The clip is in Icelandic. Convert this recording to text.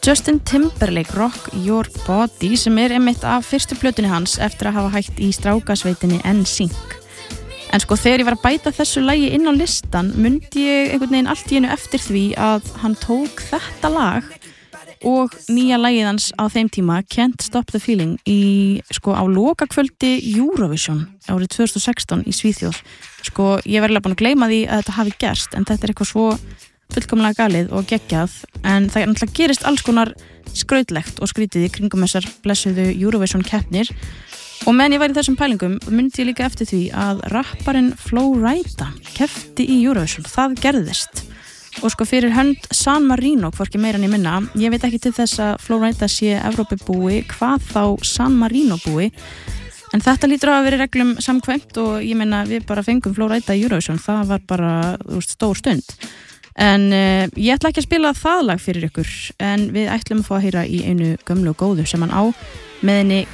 Justin Timberlake, Rock Your Body, sem einmitt af fyrstu plötunni hans eftir að hafa hætt í strákasveitinni NSYNC. En sko þegar ég var að bæta þessu lagi inn á listan myndi ég einhvern veginn allt í einu eftir því að hann tók þetta lag og nýja lagið hans á þeim tíma Can't Stop the Feeling á lokakvöldi Eurovision árið 2016 í Svíþjóð. Sko ég var alveg búin að gleyma því að þetta hafi gerst en þetta eitthvað svo fullkomlega galið og geggjað en það náttúrulega gerist alls konar skrautlegt og skrítið í kringum þessar blessuðu Eurovision keppnir. Og meðan ég var í þessum pælingum myndi ég líka eftir því að rapparinn Flo Rida keppti í Eurovision. Það gerðist. Og sko fyrir hönd San Marino, hvorki meira en ég minna, ég veit ekki til þess að Flo Rida sé Evrópubúi, hvað þá San Marino búi. En þetta lítur að vera reglum samkvæmt og ég meina við bara fengum Flo Rida í Eurovision. Það var bara stór stund. En ég ætla ekki að spila það lag fyrir ykkur, en við ætlum að fá að heyra í einu gömlu og góðu sem hann á með henni